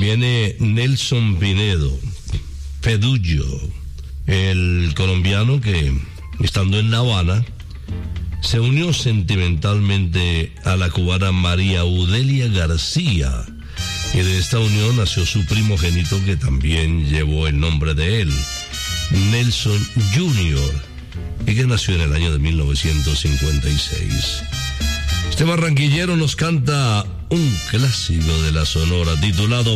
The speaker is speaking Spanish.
Viene Nelson Pinedo, Pedullo, el colombiano que, estando en La Habana, se unió sentimentalmente a la cubana María Udelia García, y de esta unión nació su primogénito, que también llevó el nombre de él, Nelson Jr., y que nació en el año de 1956. Este barranquillero nos canta un clásico de la Sonora titulado